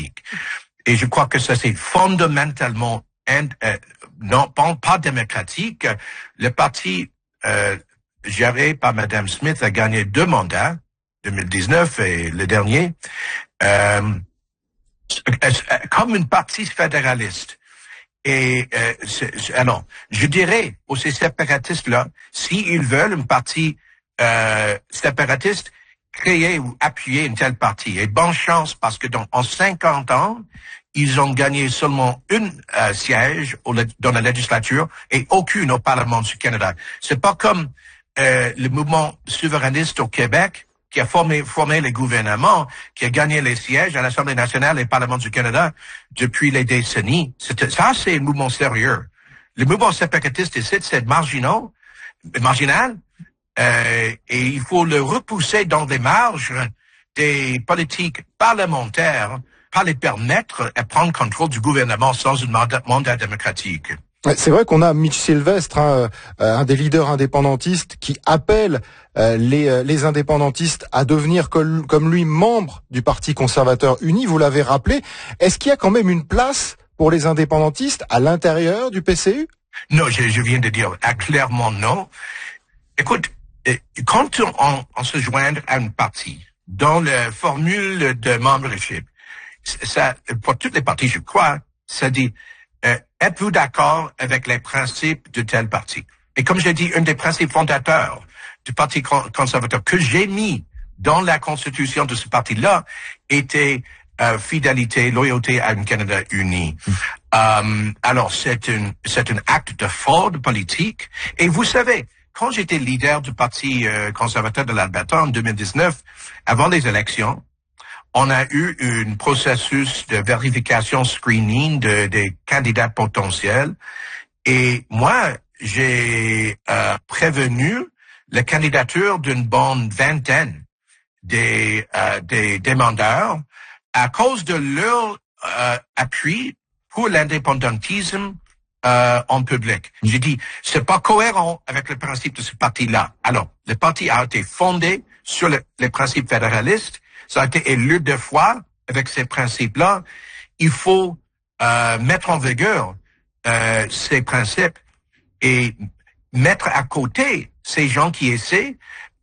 Et je crois que ça c'est fondamentalement non pas démocratique. Le parti géré par Madame Smith a gagné 2 mandats, 2019 et le dernier, comme une partie fédéraliste. Et alors, je dirais aux ces séparatistes-là, s'ils veulent une partie séparatiste, créer ou appuyer une telle partie. Et bonne chance, parce que en 50 ans, ils ont gagné seulement un siège dans la législature et aucune au Parlement du Canada. C'est pas comme le mouvement souverainiste au Québec qui a formé les gouvernements, qui a gagné les sièges à l'Assemblée nationale et au Parlement du Canada depuis les décennies. Ça, c'est un mouvement sérieux. Le mouvement séparatiste ici, c'est marginal, et il faut le repousser dans les marges des politiques parlementaires, pas les permettre de prendre contrôle du gouvernement sans un mandat démocratique. C'est vrai qu'on a Mitch Sylvestre, un des leaders indépendantistes, qui appelle les indépendantistes à devenir comme lui membre du Parti conservateur uni. Vous l'avez rappelé. Est-ce qu'il y a quand même une place pour les indépendantistes à l'intérieur du PCU? Non, je viens de dire clairement non. Écoute, quand on se joint à un parti, dans la formule de membership, ça, pour toutes les partis, je crois, ça dit, êtes-vous d'accord avec les principes de tel parti? Et comme j'ai dit, un des principes fondateurs du Parti conservateur que j'ai mis dans la constitution de ce parti-là était fidélité, loyauté à un Canada uni. Alors, c'est un acte de fraude politique. Et vous savez, quand j'étais leader du Parti conservateur de l'Alberta en 2019, avant les élections, on a eu un processus de vérification screening des candidats potentiels. Et moi, j'ai prévenu la candidature d'une bonne vingtaine des demandeurs à cause de leur appui pour l'indépendantisme en public. J'ai dit, c'est pas cohérent avec le principe de ce parti-là. Alors, le parti a été fondé sur les principes fédéralistes. Ça a été élu 2 fois avec ces principes-là. Il faut mettre en vigueur ces principes et mettre à côté ces gens qui essaient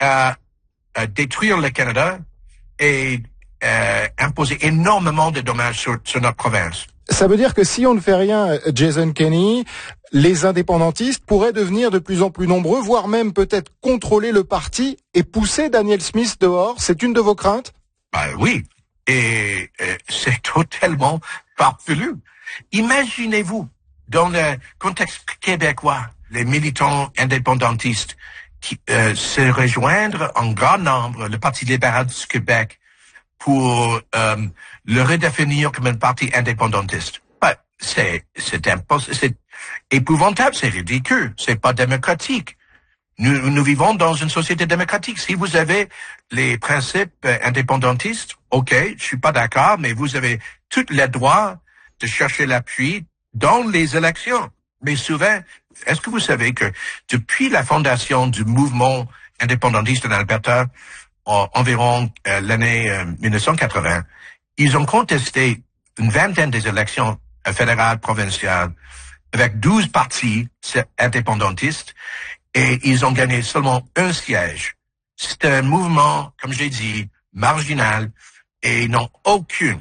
de détruire le Canada et imposer énormément de dommages sur notre province. Ça veut dire que si on ne fait rien, Jason Kenney, les indépendantistes pourraient devenir de plus en plus nombreux, voire même peut-être contrôler le parti et pousser Danielle Smith dehors. C'est une de vos craintes? Oui, et c'est totalement farfelu. Imaginez-vous, dans le contexte québécois, les militants indépendantistes qui se rejoindre en grand nombre le Parti libéral du Québec pour le redéfinir comme un parti indépendantiste. C'est impossible, c'est épouvantable, c'est ridicule, c'est pas démocratique. Nous vivons dans une société démocratique. Si vous avez les principes indépendantistes, OK, je suis pas d'accord, mais vous avez tout le droit de chercher l'appui dans les élections. Mais souvent, est-ce que vous savez que depuis la fondation du mouvement indépendantiste en Alberta, environ l'année 1980, ils ont contesté une vingtaine des élections fédérales, provinciales, avec 12 partis indépendantistes, et ils ont gagné seulement un siège. C'est un mouvement, comme j'ai dit, marginal, et n'ont aucun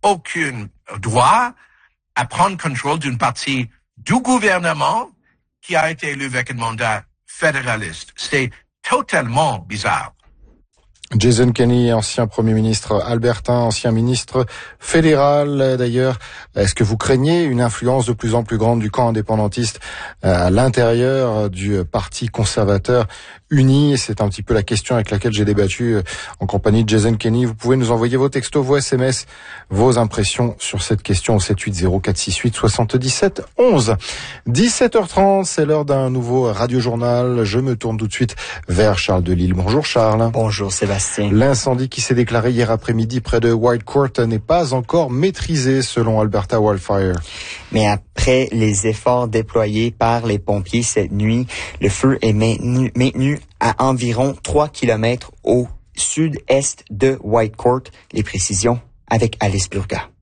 droit à prendre contrôle d'une partie du gouvernement qui a été élu avec un mandat fédéraliste. C'est totalement bizarre. Jason Kenney, ancien Premier ministre albertain, ancien ministre fédéral d'ailleurs. Est-ce que vous craignez une influence de plus en plus grande du camp indépendantiste à l'intérieur du Parti conservateur uni? C'est un petit peu la question avec laquelle j'ai débattu en compagnie de Jason Kenney. Vous pouvez nous envoyer vos textos, vos SMS, vos impressions sur cette question au 780 468 77 11. 17h30, c'est l'heure d'un nouveau radiojournal. Je me tourne tout de suite vers Charles Delisle. Bonjour Charles. Bonjour Sébastien. L'incendie qui s'est déclaré hier après-midi près de Whitecourt n'est pas encore maîtrisé selon Alberta Wildfire. Mais après les efforts déployés par les pompiers cette nuit, le feu est maintenu à environ 3 km au sud-est de Whitecourt. Les précisions avec Alice Burga.